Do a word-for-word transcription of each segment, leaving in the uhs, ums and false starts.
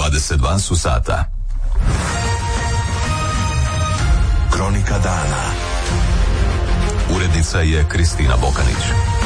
dvadeset dva su sata. Kronika dana. Urednica je Kristina Bokanić.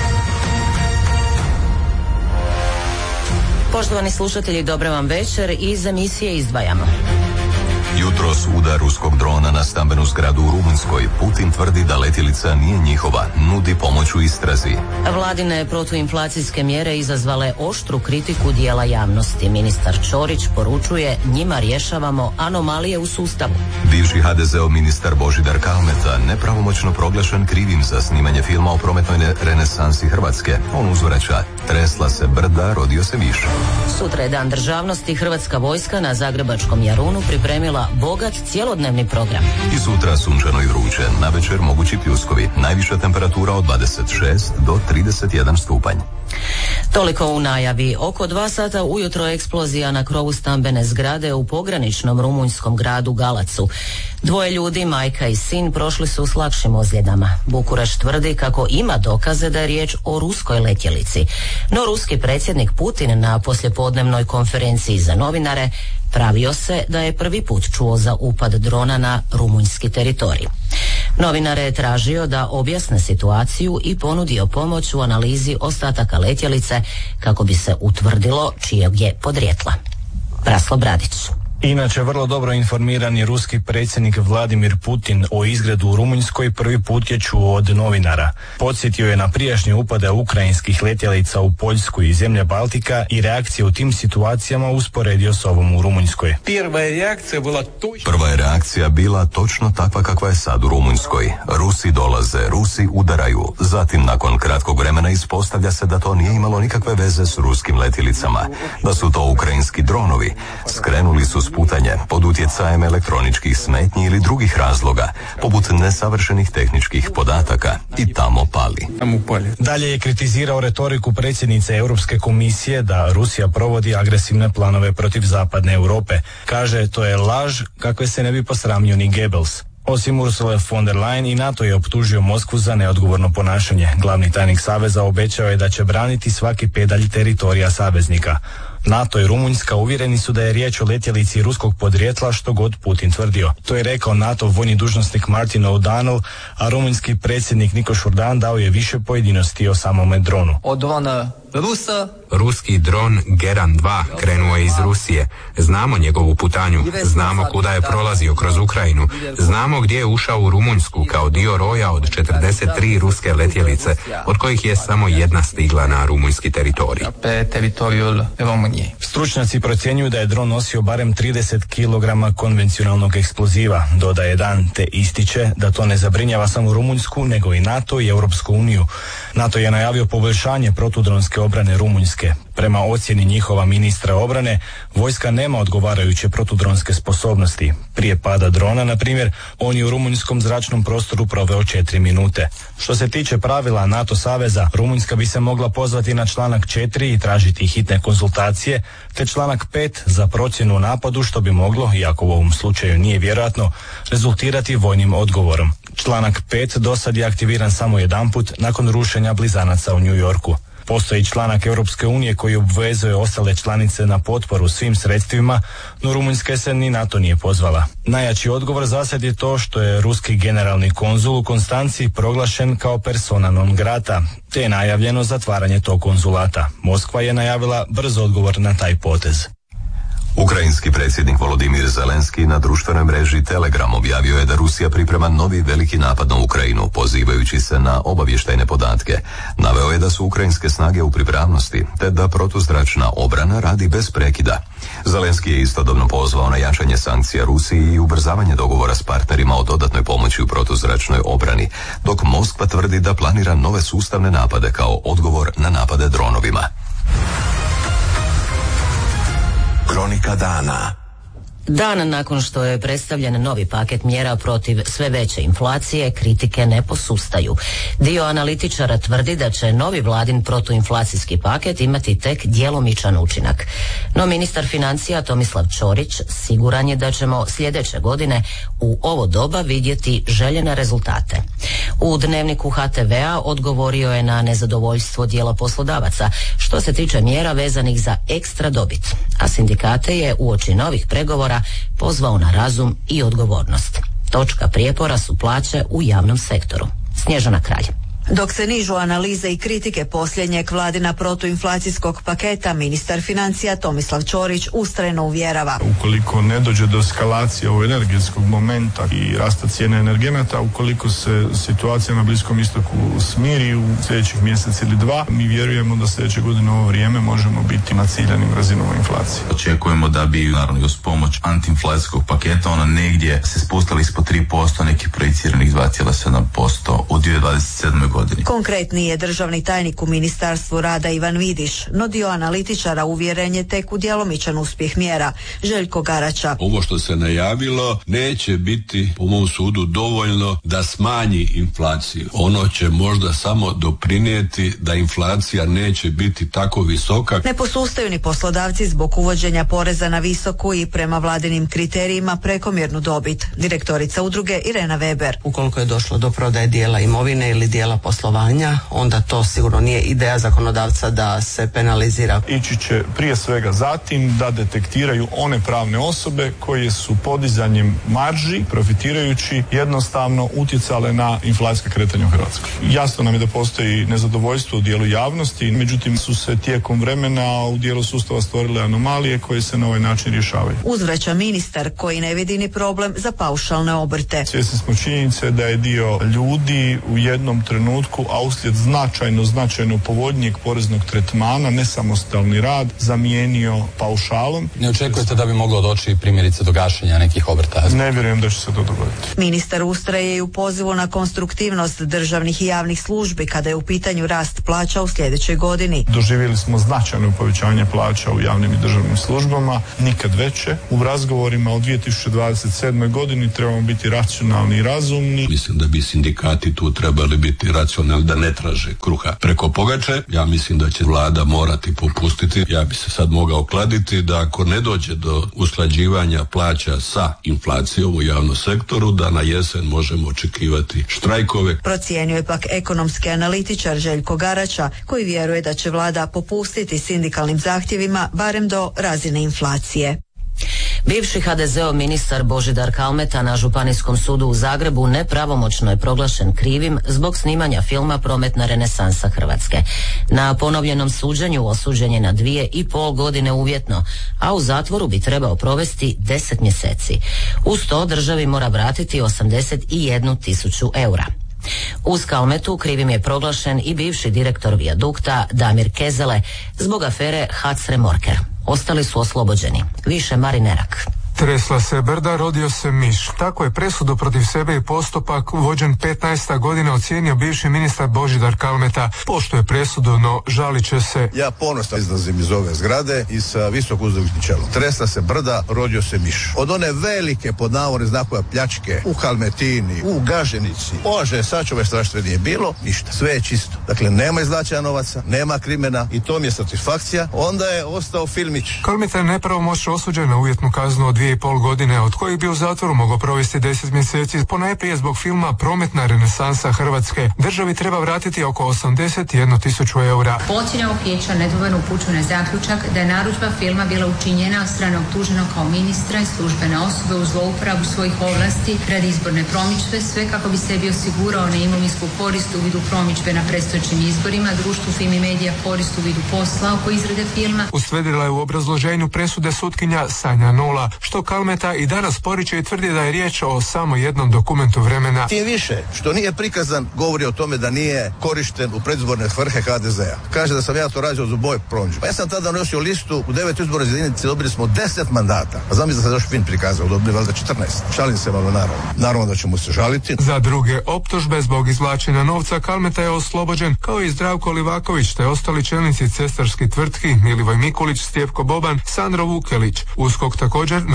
Poštovani slušatelji, dobra vam večer. Iz emisije izdvajamo. Jutros udar ruskog drona na stambenu zgradu u Rumunjskoj. Putin tvrdi da letjelica nije njihova, nudi pomoć u istrazi. Vladine protuinflacijske mjere izazvale oštru kritiku dijela javnosti. Ministar Ćorić poručuje, njima rješavamo anomalije u sustavu. Bivši ha de zeov ministar Božidar Kalmeta nepravomoćno proglašen krivim za snimanje filma o prometnoj renesansi Hrvatske. On uzvraća, tresla se brda, rodio se miš. Sutra je dan državnosti. Hrvatska vojska na zagrebačkom Jarunu pripremila bogat cjelodnevni program. I sutra sunčano i vruće, navečer mogući pljuskovi, najviša temperatura od dvadeset šest do trideset jedan stupanj. Toliko u najavi. Oko dva sata ujutro eksplozija na krovu stambene zgrade u pograničnom rumunjskom gradu Galacu. Dvoje ljudi, majka i sin, prošli su s lakšim ozljedama. Bukurešt tvrdi kako ima dokaze da je riječ o ruskoj letjelici. No ruski predsjednik Putin na poslijepodnevnoj konferenciji za novinare pravio se da je prvi put čuo za upad drona na rumunjski teritorij. Novinare je tražio da objasne situaciju i ponudio pomoć u analizi ostataka letjelice kako bi se utvrdilo čijeg je podrijetla. Braslo Bradić. Inače, vrlo dobro informiran je ruski predsjednik Vladimir Putin o izgredu u Rumunjskoj prvi put je čuo od novinara. Podsjetio je na prijašnje upade ukrajinskih letjelica u Poljsku i zemlje Baltika i reakcije u tim situacijama usporedio s ovom u Rumunjskoj. Prva je reakcija bila točno takva kakva je sad u Rumunjskoj. Rusi dolaze, Rusi udaraju. Zatim, nakon kratkog vremena, ispostavlja se da to nije imalo nikakve veze s ruskim letjelicama. Da su to ukrajinski dronovi. Skrenuli su s putanje pod utjecajem elektroničkih smetnji ili drugih razloga, poput nesavršenih tehničkih podataka, i tamo pali. Dalje je kritizirao retoriku predsjednice Europske komisije da Rusija provodi agresivne planove protiv zapadne Europe. Kaže, to je laž kakve se ne bi posramio ni Goebbels. Osim Ursule von der Leyen, i NATO je optužio Moskvu za neodgovorno ponašanje. Glavni tajnik Saveza obećao je da će braniti svaki pedalj teritorija saveznika. NATO i Rumunjska uvjereni su da je riječ o letjelici ruskog podrijetla, što god Putin tvrdio. To je rekao NATO vojni dužnosnik Martin O'Donnell, a rumunjski predsjednik Niko Šurdan dao je više pojedinosti o samome dronu. Od drona Rusa. Ruski dron Geran dva krenuo je iz Rusije. Znamo njegovu putanju, znamo kuda je prolazio kroz Ukrajinu, znamo gdje je ušao u Rumunjsku kao dio roja od četrdeset tri ruske letjelice, od kojih je samo jedna stigla na rumunjski teritorij. Stručnjaci procjenjuju da je dron nosio barem trideset kilograma konvencionalnog eksploziva. Dodaje Dan te ističe da to ne zabrinjava samo Rumunjsku, nego i NATO i Europsku uniju. NATO je najavio poboljšanje protudronske obrane Rumunjske. Prema ocjeni njihova ministra obrane, vojska nema odgovarajuće protudronske sposobnosti. Prije pada drona, na primjer, on je u rumunjskom zračnom prostoru proveo četiri minute. Što se tiče pravila NATO saveza, Rumunjska bi se mogla pozvati na članak četiri i tražiti hitne konzultacije, te članak pet za procjenu o napadu, što bi moglo, iako u ovom slučaju nije vjerojatno, rezultirati vojnim odgovorom. Članak pet dosad je aktiviran samo jedanput nakon rušenja blizanaca u New Yorku. Postoji članak Europske unije koji obvezuje ostale članice na potporu svim sredstvima, no Rumunjska se ni na to nije pozvala. Najjači odgovor zasad je to što je ruski generalni konzul u Konstanciji proglašen kao persona non grata, te je najavljeno zatvaranje tog konzulata. Moskva je najavila brz odgovor na taj potez. Ukrajinski predsjednik Volodimir Zelenski na društvenoj mreži Telegram objavio je da Rusija priprema novi veliki napad na Ukrajinu, pozivajući se na obavještajne podatke. Naveo je da su ukrajinske snage u pripravnosti, te da protuzračna obrana radi bez prekida. Zelenski je istodobno pozvao na jačanje sankcija Rusiji i ubrzavanje dogovora s partnerima o dodatnoj pomoći u protuzračnoj obrani, dok Moskva tvrdi da planira nove sustavne napade kao odgovor na napade dronovima. Kronika dana. Dan nakon što je predstavljen novi paket mjera protiv sve veće inflacije, kritike ne posustaju. Dio analitičara tvrdi da će novi vladin protuinflacijski paket imati tek djelomičan učinak. No ministar financija Tomislav Ćorić siguran je da ćemo sljedeće godine u ovo doba vidjeti željene rezultate. U Dnevniku ha te vea odgovorio je na nezadovoljstvo dijela poslodavaca što se tiče mjera vezanih za ekstra dobit, a sindikate je uoči novih pregovora pozvao na razum i odgovornost. Točka prijepora su plaće u javnom sektoru. Snježana Kralj. Dok se nižu analize i kritike posljednjeg vladina protuinflacijskog paketa, ministar financija Tomislav Ćorić ustrajno uvjerava. Ukoliko ne dođe do eskalacije ovog energetskog momenta i rasta cijene energenata, ukoliko se situacija na Bliskom istoku smiri u sljedećih mjesec ili dva, mi vjerujemo da sljedeće godine u ovo vrijeme možemo biti na ciljanim razinama inflacije. Očekujemo da bi, naravno, uz pomoć antiinflacijskog paketa ona negdje se spustila ispod tri posto, nekih projiciranih dva zarez sedam posto u dvije tisuće dvadeset sedmoj godini. Konkretniji je državni tajnik u Ministarstvu rada Ivan Vidiš, no dio analitičara uvjeren je tek u djelomičan uspjeh mjera. Željko Garača. Ovo što se najavilo neće biti, po mom sudu, dovoljno da smanji inflaciju. Ono će možda samo doprinijeti da inflacija neće biti tako visoka. Ne posustaju ni poslodavci zbog uvođenja poreza na visoku i prema vladinim kriterijima prekomjernu dobit. Direktorica udruge Irena Weber. Ukoliko je došlo do prodaje dijela imovine ili dijela poslovanja, onda to sigurno nije ideja zakonodavca da se penalizira. Ići će prije svega zatim da detektiraju one pravne osobe koje su podizanjem marži, profitirajući, jednostavno utjecale na inflacijska kretanja u Hrvatskoj. Jasno nam je da postoji nezadovoljstvo u dijelu javnosti, međutim su se tijekom vremena u dijelu sustava stvorile anomalije koje se na ovaj način rješavaju. Uzvraća ministar koji ne vidi ni problem za paušalne obrte. Svjesni smo činjenice da je dio ljudi u jednom trenutku, a uslijed značajno, značajno povoljnijeg poreznog tretmana, nesamostalni rad, zamijenio paušalom. Ne očekujete da bi moglo doći primjerice do gašenja nekih obrta? Ne vjerujem da će se to dogoditi. Ministar ustraje i u pozivu na konstruktivnost državnih i javnih službi kada je u pitanju rast plaća u sljedećoj godini. Doživjeli smo značajno povećanje plaća u javnim i državnim službama, nikad veće. U razgovorima o dvije tisuće dvadeset sedmoj godini trebamo biti racionalni i razumni. Mislim da bi sindikati tu trebali biti racionalni, da ne traže kruha preko pogače. Ja mislim da će vlada morati popustiti. Ja bi se sad mogao kladiti da ako ne dođe do usklađivanja plaća sa inflacijom u javnom sektoru, da na jesen možemo očekivati štrajkove. Procijenio je pak ekonomski analitičar Željko Garača, koji vjeruje da će vlada popustiti sindikalnim zahtjevima barem do razine inflacije. Bivši ha de zeov ministar Božidar Kalmeta na Županijskom sudu u Zagrebu nepravomoćno je proglašen krivim zbog snimanja filma Prometna renesansa Hrvatske. Na ponovljenom suđenju osuđen je na dvije i pol godine uvjetno, a u zatvoru bi trebao provesti deset mjeseci. Uz to državi mora vratiti osamdeset jednu tisuću eura. Uz Kalmetu krivim je proglašen i bivši direktor Vijadukta Damir Kezele zbog afere Hac Remorker. Ostali su oslobođeni. Više Marinerak. Tresla se brda, rodio se miš. Tako je presudu protiv sebe i postupak vođen petnaesta godina ocijenio bivši ministar Božidar Kalmeta. Poštuje presudu, no žalit će se. Ja ponosno izlazim iz ove zgrade i sa visoko uzdignutnim čelom. Tresla se brda, rodio se miš. Od one velike pod navodne znakove pljačke u Kalmetini, u Gaženici, Bože, sačuvaj strašno nije bilo, ništa. Sve je čisto. Dakle, nema izvlačenja novaca, nema krimena i to mi je satisfakcija. Onda je ostao filmić. Kalmeta je nepravomoćno osuđen na uvjetnu kaznu od dvije i pol godine, od kojih bi u zatvoru mogao provesti deset mjeseci. Ponajprije zbog filma Prometna renesansa Hrvatske. Državi treba vratiti oko osamdeset jednu tisuću eura. Po ocjeni ovog vijeća nedvojbeno upućuje na zaključak da je narudžba filma bila učinjena od strane optuženog kao ministra i službene osobe u zlouporabu svojih ovlasti radi izborne promidžbe, sve kako bi sebi osigurao neimovinsku korist u vidu promidžbe na predstojećim izborima, društvu Fimi Media korist u vidu posla oko izrade filma. Ustvrdila je u obrazloženju presude sutkinja Sanja Nula, što Kalmeta i danas poriče i tvrdi da je riječ o samo jednom dokumentu vremena. Tim više što nije prikazan govori o tome da nije korišten u predizborne svrhe ha de zea. Kaže da sam ja to radio za boj promidžbe. Ja sam tada nosio listu u devet izborne jedinice, dobili smo deset mandata. A znam da se još film prikazao, dobili valjda četrnaest. Šalim se malo, naravno. Naravno da ćemo se žaliti. Za druge optužbe zbog izvlačenja novca Kalmeta je oslobođen, kao i Zdravko Livaković te ostali čelnici cestarskih tvrtki Milivoj Mikulić, Stjepko Boban, Sandro Vukelić. USKOK također na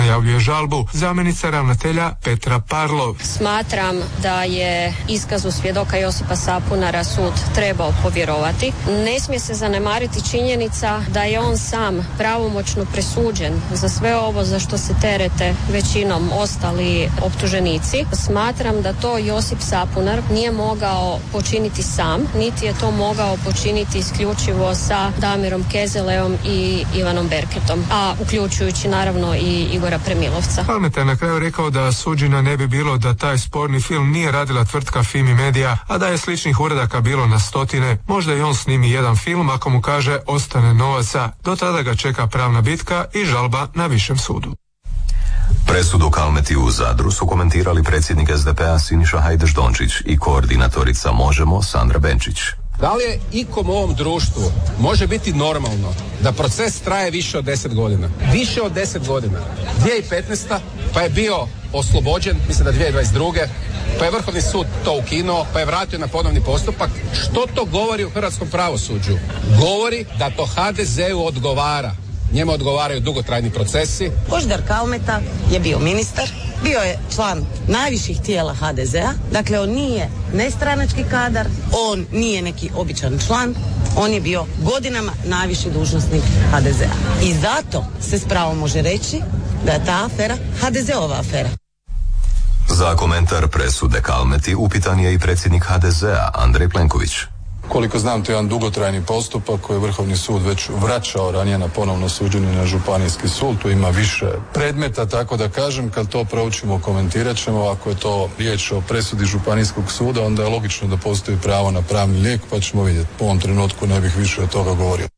najavljuje žalbu. Zamjenica ravnatelja Petra Parlov. Smatram da je iskazu svjedoka Josipa Sapunara sud trebao povjerovati. Ne smije se zanemariti činjenica da je on sam pravomoćno presuđen za sve ovo za što se terete većinom ostali optuženici. Smatram da to Josip Sapunar nije mogao počiniti sam, niti je to mogao počiniti isključivo sa Damirom Kezeleom i Ivanom Berketom, a uključujući naravno i Igora Premilovca. Kalmeta je na kraju rekao da suđenja ne bi bilo da taj sporni film nije radila tvrtka Fimi Media, a da je sličnih uradaka bilo na stotine. Možda i on snimi jedan film ako mu kaže ostane novaca. Do tada ga čeka pravna bitka i žalba na višem sudu. Presudu Kalmeti u Zadru su komentirali predsjednik es de pe a Siniša Hajdaš-Dončić i koordinatorica Možemo Sandra Benčić. Da li je ikom u ovom društvu može biti normalno da proces traje više od deset godina? Više od deset godina. dvije tisuće petnaeste. pa je bio oslobođen, mislim da dvije tisuće dvadeset druge. pa je Vrhovni sud to ukinuo, pa je vratio na ponovni postupak. Što to govori u hrvatskom pravosuđu? Govori da to ha de zeu odgovara. Njemu odgovaraju dugotrajni procesi. Božidar Kalmeta je bio ministar, bio je član najviših tijela ha de zea, dakle on nije nestranački kadar, on nije neki običan član, on je bio godinama najviši dužnosnik ha de zea. I zato se s pravom može reći da je ta afera ha de zeova afera. Za komentar presude Kalmeti upitan je i predsjednik ha de zea Andrej Plenković. Koliko znam, to je jedan dugotrajni postupak koji je Vrhovni sud već vraćao ranije na ponovno suđenje na Županijski sud. Tu ima više predmeta, tako da kažem, kad to proučimo, komentirat ćemo. Ako je to riječ o presudi Županijskog suda, onda je logično da postoji pravo na pravni lijek, pa ćemo vidjeti. Po ovom trenutku ne bih više od toga govorio.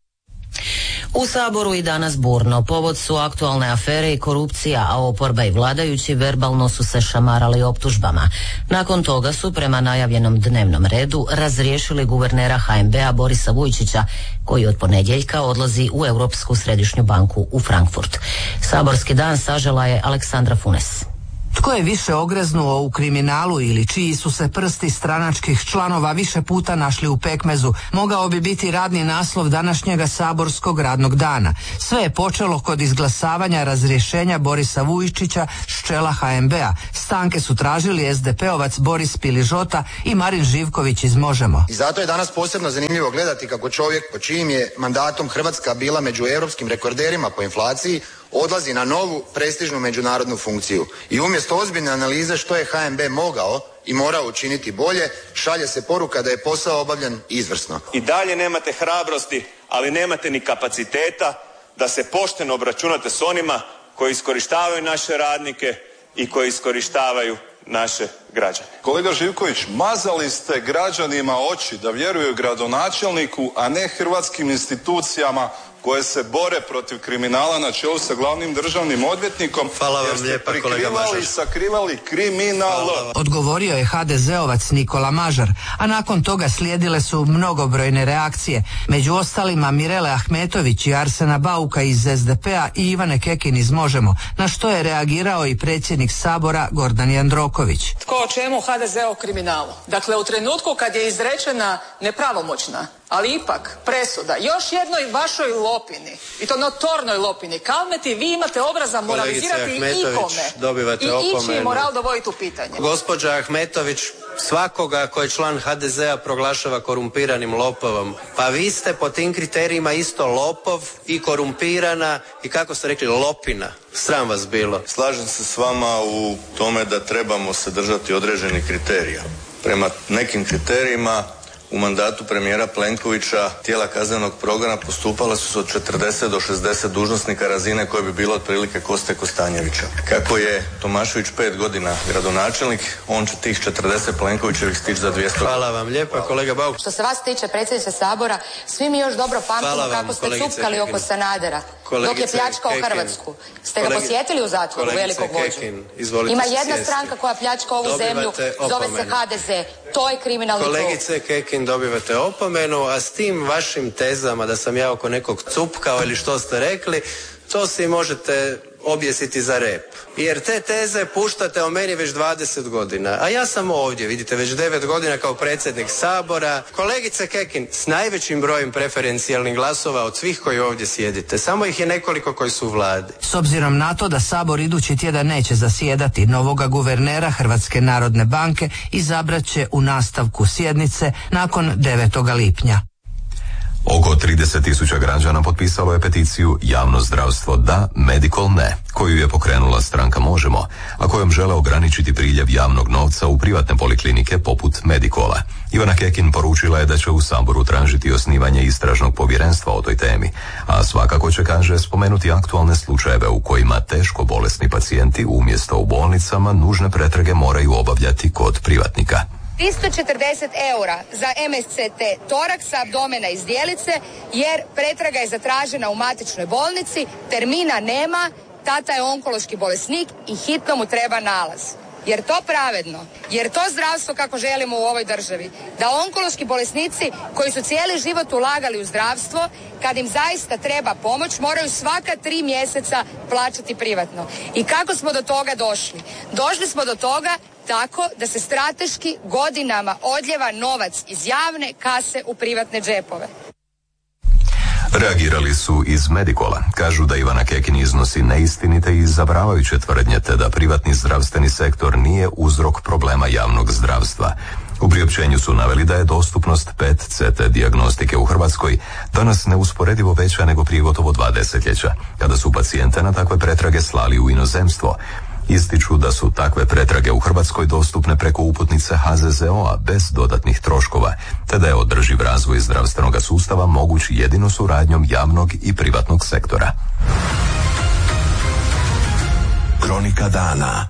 U Saboru i danas burno. Povod su aktualne afere i korupcija, a oporba i vladajući verbalno su se šamarali optužbama. Nakon toga su prema najavljenom dnevnom redu razriješili guvernera ha en be a Borisa Vujčića, koji od ponedjeljka odlazi u Europsku središnju banku u Frankfurt. Saborski dan sažela je Aleksandra Funes. Tko je više ogreznuo u kriminalu ili čiji su se prsti stranačkih članova više puta našli u pekmezu, mogao bi biti radni naslov današnjega saborskog radnog dana. Sve je počelo kod izglasavanja razrješenja Borisa Vujčića s čela ha en be a. Stanke su tražili es de pe ovac Boris Piližota i Marin Živković iz Možemo. I zato je danas posebno zanimljivo gledati kako čovjek po čijim je mandatom Hrvatska bila među europskim rekorderima po inflaciji odlazi na novu prestižnu međunarodnu funkciju. I umjesto ozbiljne analize što je ha en be mogao i morao učiniti bolje, šalje se poruka da je posao obavljen izvrsno. I dalje nemate hrabrosti, ali nemate ni kapaciteta da se pošteno obračunate s onima koji iskorištavaju naše radnike i koji iskorištavaju naše građane. Kolega Živković, mazali ste građanima oči da vjeruju gradonačelniku, a ne hrvatskim institucijama koje se bore protiv kriminala na čelu sa glavnim državnim odvjetnikom. Hvala vam lijepa, kolega Mažar. Jer ste prikrivali i sakrivali kriminal. Odgovorio je ha de zeovac Nikola Mažar, a nakon toga slijedile su mnogobrojne reakcije. Među ostalima Mirele Ahmetović i Arsena Bauka iz es de pe a i Ivane Kekin iz Možemo, na što je reagirao i predsjednik Sabora Gordan Jandroković. Tko o čemu ha de ze o kriminalu? Dakle, u trenutku kad je izrečena nepravomoćna, ali ipak presuda još jednoj vašoj lopini, i to notornoj lopini, Kalmeti, vi imate obraza moralizirati ikome dobivate i opomenu. ići moral dovoditi u pitanje. Gospođa Ahmetović svakoga ko je član ha de zea proglašava korumpiranim lopovom. Pa vi ste po tim kriterijima isto lopov i korumpirana i, kako ste rekli, lopina. Sram vas bilo. Slažem se s vama u tome da trebamo se držati određenih kriterija. Prema nekim kriterijima u mandatu premijera Plenkovića tijela kaznenog progona postupala su se od četrdeset do šezdeset dužnosnika razine koje bi bilo otprilike Koste Kostanjevića. Kako je Tomašević pet godina gradonačelnik, on će tih četrdeset Plenkovićevih stići za dvjesto. Hvala vam lijepa, kolega Bauk. Što se vas tiče, predsjedniče Sabora, svi mi još dobro pamtimo kako ste cupkali Kekin oko Sanadera, kolegice dok je pljačkao Kekin. Hrvatsku. Ste Kolegi... ga posjetili u zatvoru, velikog vođu? Ima jedna sjesti. Stranka koja pljačka ovu dobivate zemlju, opomenu. Zove se ha de ze. To je kriminalni krug. Kolegice Kekin, dobivate opomenu, a s tim vašim tezama da sam ja oko nekog cupkao ili što ste rekli, to si možete objesiti za rep. Jer te teze puštate o meni već dvadeset godina. A ja sam ovdje, vidite, već devet godina kao predsjednik Sabora. Kolegice Kekin, s najvećim brojem preferencijalnih glasova od svih koji ovdje sjedite. Samo ih je nekoliko koji su u vladi. S obzirom na to da Sabor idući tjedan neće zasjedati, novoga guvernera Hrvatske narodne banke izabrat će u nastavku sjednice nakon devetog lipnja. Oko trideset tisuća građana potpisalo je peticiju Javno zdravstvo da, Medical ne, koju je pokrenula stranka Možemo, a kojom žele ograničiti priljev javnog novca u privatne poliklinike poput Medicola. Ivana Kekin poručila je da će u Saboru tražiti osnivanje istražnog povjerenstva o toj temi, a svakako će, kaže, spomenuti aktualne slučajeve u kojima teško bolesni pacijenti umjesto u bolnicama nužne pretrage moraju obavljati kod privatnika. tristo četrdeset eura za M S C T toraksa, abdomena i zdjelice, jer pretraga je zatražena u matičnoj bolnici, termina nema, tata je onkološki bolesnik i hitno mu treba nalaz. Jer to pravedno, jer to zdravstvo kako želimo u ovoj državi, da onkološki bolesnici koji su cijeli život ulagali u zdravstvo, kad im zaista treba pomoć, moraju svaka tri mjeseca plaćati privatno. I kako smo do toga došli? Došli smo do toga tako da se strateški godinama odljeva novac iz javne kase u privatne džepove. Reagirali su iz Medicola. Kažu da Ivana Kekin iznosi neistinite i zavaravajuće tvrdnje, te da privatni zdravstveni sektor nije uzrok problema javnog zdravstva. U priopćenju su naveli da je dostupnost P E T C T dijagnostike u Hrvatskoj danas neusporedivo veća nego prije gotovo dva desetljeća, kada su pacijente na takve pretrage slali u inozemstvo. Ističu da su takve pretrage u Hrvatskoj dostupne preko uputnice H Z Z O-a bez dodatnih troškova, te da je održiv razvoj zdravstvenog sustava moguć jedino suradnjom javnog i privatnog sektora. Kronika dana.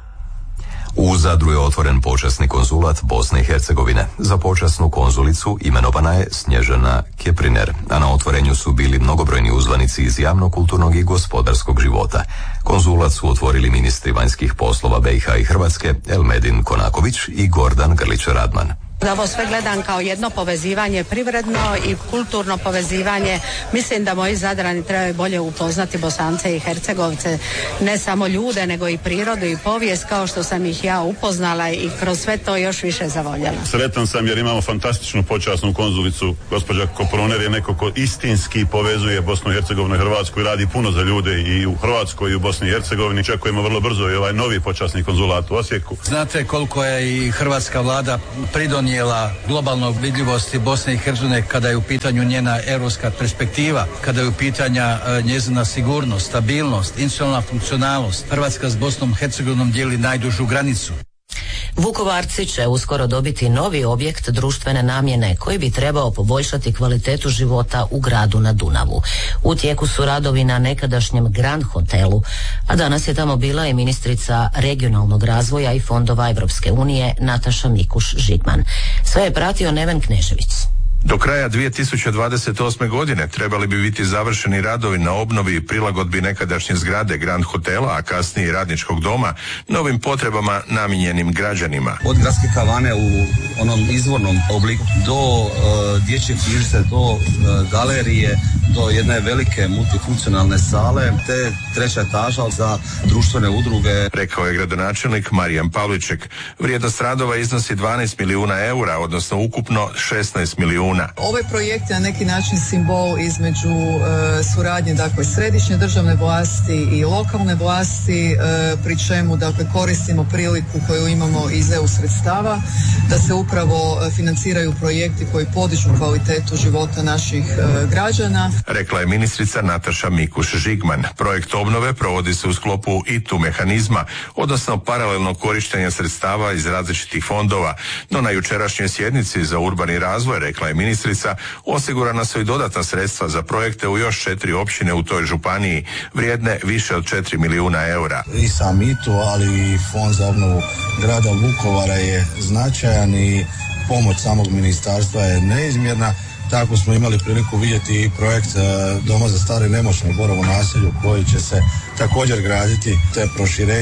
U Zadru je otvoren počasni konzulat Bosne i Hercegovine. Za počasnu konzulicu imenovana je Snježana Kepriner, a na otvorenju su bili mnogobrojni uzvanici iz javnog, kulturnog i gospodarskog života. Konzulat su otvorili ministri vanjskih poslova B i H i Hrvatske Elmedin Konaković i Gordan Grlić-Radman. Ovo sve gledam kao jedno povezivanje privredno i kulturno povezivanje. Mislim da moji Zadrani trebaju bolje upoznati Bosance i Hercegovce, ne samo ljude, nego i prirodu i povijest, kao što sam ih ja upoznala i kroz sve to još više zavoljela. Sretan sam jer imamo fantastičnu počasnu konzulicu. Gospođa Koproner je neko ko istinski povezuje Bosnu i Hercegovinu i Hrvatsku i radi puno za ljude i u Hrvatskoj i u Bosni i Hercegovini. Čekujemo vrlo brzo i ovaj novi počasni konzulat u Osijeku. Znate koliko je i hrvatska vlada pridonijela globalnog vidljivosti Bosne i Hercegovine kada je u pitanju njena europska perspektiva, kada je u pitanja njezina sigurnost, stabilnost, institucionalna funkcionalnost. Hrvatska s Bosnom i Hercegovinom dijeli najdužu granicu. Vukovarci će uskoro dobiti novi objekt društvene namjene koji bi trebao poboljšati kvalitetu života u gradu na Dunavu. U tijeku su radovi na nekadašnjem Grand hotelu, a danas je tamo bila i ministrica regionalnog razvoja i fondova Europske unije Nataša Mikuš-Žigman. Sve je pratio Neven Knežević. Do kraja dvije tisuće dvadeset osme. godine trebali bi biti završeni radovi na obnovi i prilagodbi nekadašnje zgrade Grand hotela, a kasnije i radničkog doma, novim potrebama namijenjenim građanima. Od gradske kavane u onom izvornom obliku do uh, dječje knjižnice, do uh, galerije, do jedne velike multifunkcionalne sale, te treća etaža za društvene udruge. Rekao je gradonačelnik Marijan Pavliček. Vrijednost radova iznosi dvanaest milijuna eura, odnosno ukupno šesnaest milijuna. Ovaj projekt je na neki način simbol između e, suradnje dakle središnje državne vlasti i lokalne vlasti, e, pri čemu dakle koristimo priliku koju imamo iz E U sredstava da se upravo financiraju projekti koji podižu kvalitetu života naših e, građana. Rekla je ministrica Nataša Mikuš-Žigman. Projekt obnove provodi se u sklopu I T U mehanizma, odnosno paralelnog korištenja sredstava iz različitih fondova, no na jučerašnjoj sjednici za urbani razvoj, rekla je ministrica, osigurana su i dodatna sredstva za projekte u još četiri općine u toj županiji, vrijedne više od četiri milijuna eura. I sam I T U, ali i Fond za obnovu grada Vukovara je značajan i pomoć samog ministarstva je neizmjerna. Tako smo imali priliku vidjeti i projekt Doma za stare i nemoćne u Borovu naselju koji će se također graditi, te proširenje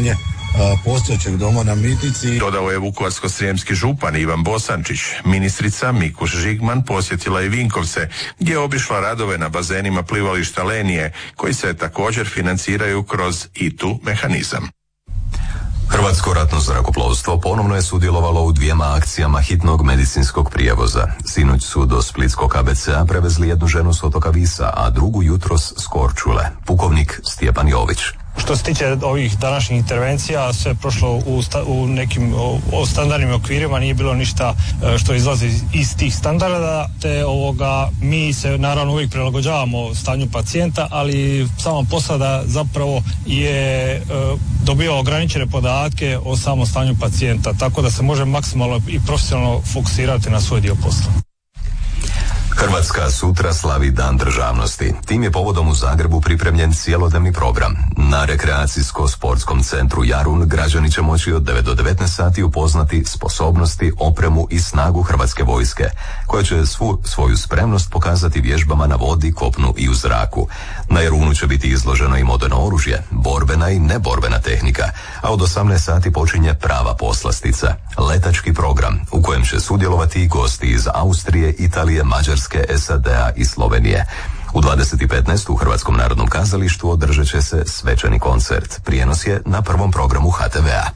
postojećeg doma na Mitnici. Dodao je vukovarsko-srijemski župan Ivan Bosančić. Ministrica Mikuš Žigman posjetila i Vinkovce, gdje je obišla radove na bazenima plivališta Lenije, koji se također financiraju kroz I T U mehanizam. Hrvatsko ratno zrakoplovstvo ponovno je sudjelovalo u dvijema akcijama hitnog medicinskog prijevoza. Sinoć su do splitskog A B C-a prevezli jednu ženu s otoka Visa, a drugu jutros s Korčule. Pukovnik Stjepan Jović. Što se tiče ovih današnjih intervencija, sve je prošlo u, sta, u nekim o, o standardnim okvirima, nije bilo ništa e, što izlazi iz tih standarda, te ovoga mi se naravno uvijek prilagođavamo stanju pacijenta, ali sama posada zapravo je e, dobio ograničene podatke o samom stanju pacijenta, tako da se može maksimalno i profesionalno fokusirati na svoj dio posla. Hrvatska sutra slavi Dan državnosti. Tim je povodom u Zagrebu pripremljen cjelodnevni program. Na rekreacijsko-sportskom centru Jarun građani će moći od devet do devetnaest sati upoznati sposobnosti, opremu i snagu Hrvatske vojske, koja će svu svoju spremnost pokazati vježbama na vodi, kopnu i u zraku. Na Jarunu će biti izloženo i moderno oružje, borbena i neborbena tehnika, a od osamnaest sati počinje prava poslastica, letački program u kojem će sudjelovati i gosti iz Austrije, Italije, Mađarske, S A D-a i Slovenije. U dvadeset i petnaest u Hrvatskom narodnom kazalištu održat će se svečani koncert. Prijenos je na prvom programu H T V-a.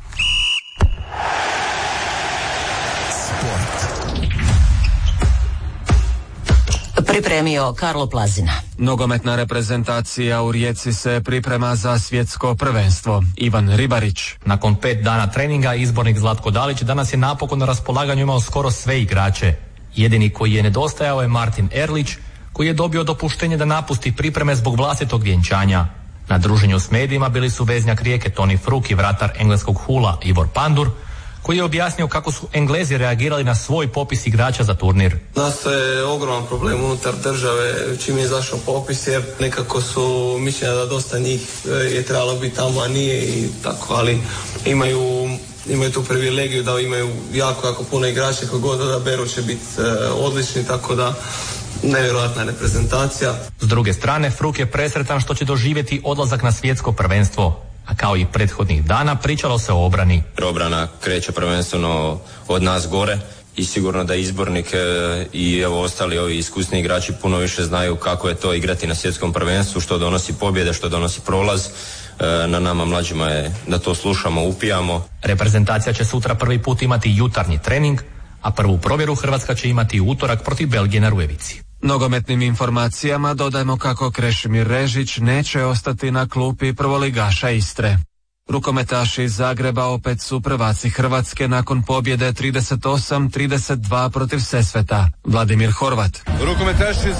Pripremio Karlo Plazina. Nogometna reprezentacija u Rijeci se priprema za svjetsko prvenstvo. Ivan Ribarić. Nakon pet dana treninga izbornik Zlatko Dalić danas je napokon na raspolaganju imao skoro sve igrače. Jedini koji je nedostajao je Martin Erlić, koji je dobio dopuštenje da napusti pripreme zbog vlastitog vjenčanja. Na druženju s medijima bili su veznjak Rijeke Toni Fruk i vratar engleskog Hula Ivor Pandur, koji je objasnio kako su Englezi reagirali na svoj popis igrača za turnir. Nastaje je ogroman problem unutar države čim je izašao popis, jer nekako su mišljenja da dosta njih je trebalo biti tamo, a nije i tako, ali imaju imaju tu privilegiju da imaju jako, jako puno igrača koji god odaberu će biti e, odlični, tako da nevjerojatna reprezentacija. S druge strane, Fruk je presretan što će doživjeti odlazak na svjetsko prvenstvo, a kao i prethodnih dana pričalo se o obrani. Obrana kreće prvenstveno od nas gore i sigurno da izbornik e, i evo ostali ovi iskusni igrači puno više znaju kako je to igrati na svjetskom prvenstvu, što donosi pobjede, što donosi prolaz. Na nama mlađima je da to slušamo, upijamo. Reprezentacija će sutra prvi put imati jutarnji trening, a prvu provjeru Hrvatska će imati u utorak protiv Belgije na Rujevici. Nogometnim informacijama dodajemo kako Krešimir Režić neće ostati na klupi prvoligaša Istre. Rukometaši iz Zagreba opet su prvaci Hrvatske nakon pobjede trideset osam trideset dva protiv Sesveta. Vladimir Horvat. Rukometaši iz